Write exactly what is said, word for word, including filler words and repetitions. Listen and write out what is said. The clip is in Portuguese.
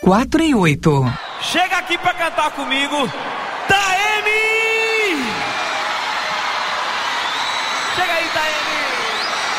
quatro e oito. Chega aqui pra cantar comigo. Tá